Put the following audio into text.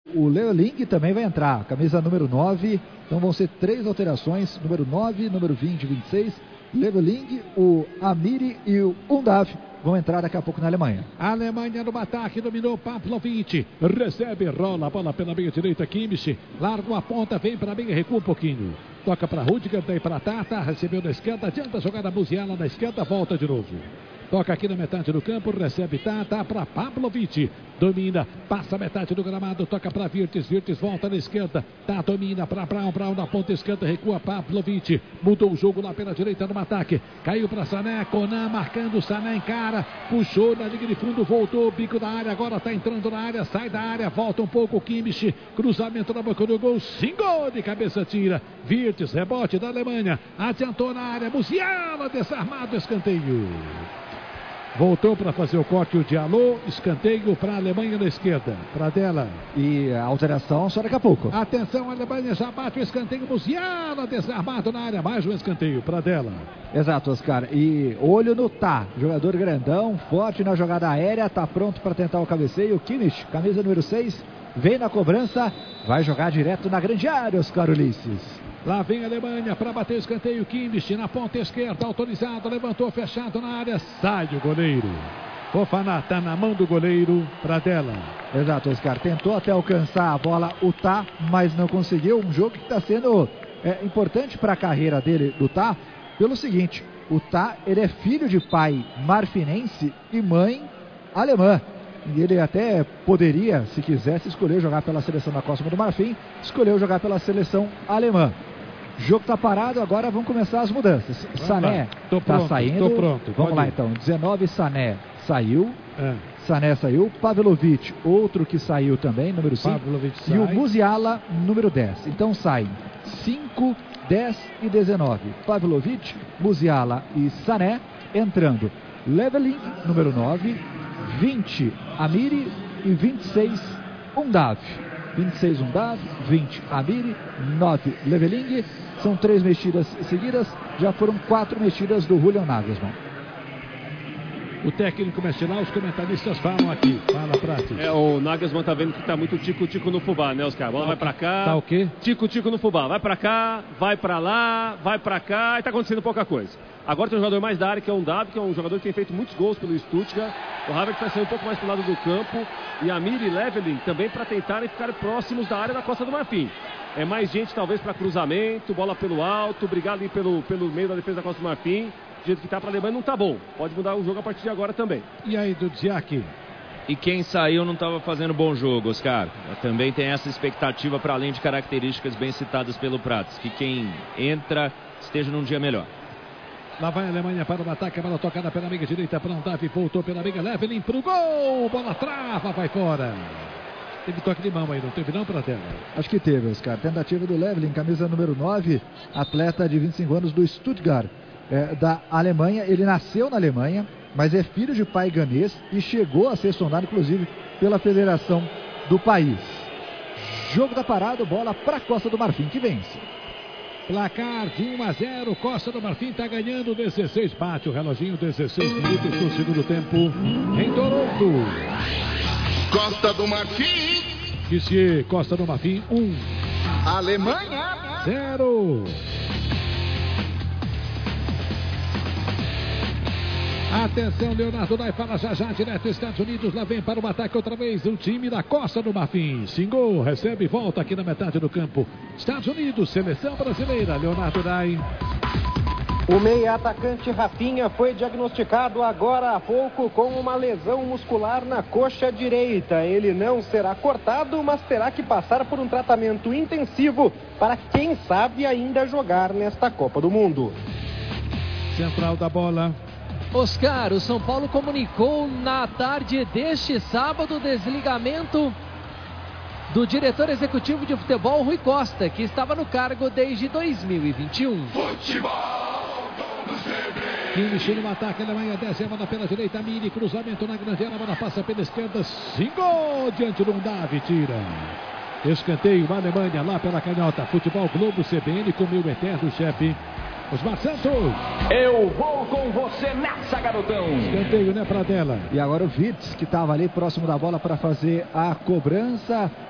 O Leoling também vai entrar, camisa número 9. Então vão ser 3 alterações, número 9, número 20 e 26. Leoling, o Amiri e o Undav vão entrar daqui a pouco na Alemanha. A Alemanha no ataque, dominou Pavlovic, recebe, rola a bola pela meia direita, Kimmich, larga a ponta, vem para a meia, recua um pouquinho. Toca para Rudiger, daí para Tata, recebeu na esquerda, adianta a jogada Musiala na esquerda, volta de novo. Toca aqui na metade do campo, recebe Tata para Pavlovic, domina, passa a metade do gramado, toca para Virtus, Virtus volta na esquerda, tá, domina para Brown, Brown na ponta esquerda, recua Pavlovic, mudou o jogo lá pela direita no ataque, caiu para Sané, Conan marcando, Sané encara, puxou na linha de fundo, voltou, bico da área, agora tá entrando na área, sai da área, volta um pouco, Kimmich, cruzamento na boca do gol, xingou de cabeça, tira, Virtus, rebote da Alemanha, adiantou na área, Musiala desarmado, escanteio. Voltou para fazer o corte, o Diallo, escanteio para a Alemanha na esquerda, para dela. E a alteração só daqui a pouco. Atenção, a Alemanha já bate o escanteio, Musiala desarmado na área, mais um escanteio para dela. Exato, Oscar. E olho no Tá, jogador grandão, forte na jogada aérea, tá pronto para tentar o cabeceio. Kimmich, camisa número 6, vem na cobrança, vai jogar direto na grande área, Oscar Ulisses. Lá vem a Alemanha para bater o escanteio, Kimmich na ponta esquerda, autorizado, levantou, fechado na área, sai o goleiro. Fofana tá na mão do goleiro, para dela. Exato, Oscar, tentou até alcançar a bola, o Tá, mas não conseguiu. Um jogo que está sendo importante para a carreira dele, do Tá, pelo seguinte, o Tá, ele é filho de pai marfinense e mãe alemã. E ele até poderia, se quisesse, escolher jogar pela seleção da Costa do Marfim, escolheu jogar pela seleção alemã. O jogo está parado, agora vão começar as mudanças. Sané está saindo. Tô pronto. Vamos lá então. 19, Sané saiu. Sané saiu. Pavlovic, outro que saiu também, número 5. E o Musiala, número 10. Então saem 5, 10 e 19. Pavlovic, Musiala e Sané entrando. Leveling, número 9. 20, Amiri e 26, Undav. 26, Undav, 20, Amiri, 9, Leveling. São 3 mexidas seguidas, já foram 4 mexidas do Julian Nagelsmann. O técnico mexe lá, os comentaristas falam aqui. Fala, Prates. O Nagelsmann tá vendo que tá muito tico-tico no fubá, né, Oscar? A bola vai pra cá. Tá o quê? Tico-tico no fubá. Vai pra cá, vai pra lá, vai pra cá e tá acontecendo pouca coisa. Agora tem um jogador mais da área, que é o Undav, que é um jogador que tem feito muitos gols pelo Stuttgart. O Havertz vai sair um pouco mais pro lado do campo. E Amiri e Leveling também para tentarem ficar próximos da área da Costa do Marfim. É mais gente talvez para cruzamento, bola pelo alto, brigar ali pelo meio da defesa da Costa do Marfim. Do jeito que tá para a Alemanha não tá bom. Pode mudar o jogo a partir de agora também. E aí, Dudziak? E quem saiu não estava fazendo bom jogo, Oscar. Também tem essa expectativa para além de características bem citadas pelo Prates, que quem entra esteja num dia melhor. Lá vai a Alemanha para o ataque, a bola tocada pela meia direita para Undav, voltou pela meia, Leveling para o gol, bola trava, vai fora. Teve toque de mão aí, não teve não, Pratella? Acho que teve, Oscar. Tentativa do Leveling, camisa número 9, atleta de 25 anos do Stuttgart, da Alemanha. Ele nasceu na Alemanha, mas é filho de pai ganês e chegou a ser sondado, inclusive, pela federação do país. Jogo da parada, bola para a Costa do Marfim, que vence. Placar de 1-0, Costa do Marfim está ganhando 16, bate o reloginho, 16 minutos do segundo tempo em Toronto. Costa do Marfim. Disse Costa do Marfim 1. Alemanha 0. Atenção, Leonardo Dai fala já direto Estados Unidos, lá vem para o ataque outra vez o time da Costa do Marfim. Xingou, recebe e volta aqui na metade do campo. Estados Unidos, seleção brasileira, Leonardo Dai. O meia-atacante Rafinha foi diagnosticado agora há pouco com uma lesão muscular na coxa direita. Ele não será cortado, mas terá que passar por um tratamento intensivo para, quem sabe, ainda jogar nesta Copa do Mundo. Central da bola. Oscar, o São Paulo comunicou na tarde deste sábado o desligamento do diretor executivo de futebol, Rui Costa, que estava no cargo desde 2021. Kimmich no ataque, a Alemanha desce a bola pela direita, Mini, cruzamento na grande área, a bola passa pela esquerda, 5 diante do Undav, tira. Escanteio, Alemanha lá pela canhota, Futebol Globo CBN com meu eterno chefe, Osmar Santos. Eu vou com você nessa, garotão. Escanteio, né, Pradella? E agora o Virtus, que estava ali próximo da bola para fazer a cobrança.